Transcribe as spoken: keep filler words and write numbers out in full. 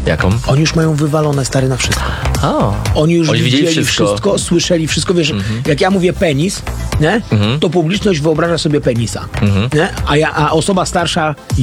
Jaką? Oni już mają wywalone, stary, na wszystko. O. Oni już Oni widzieli widzieli wszystko. wszystko, słyszeli wszystko. Wiesz, Mhm. jak ja mówię penis, nie? Mhm. To publiczność wyobraża sobie penisa. Mhm. Nie? A, ja, a osoba starsza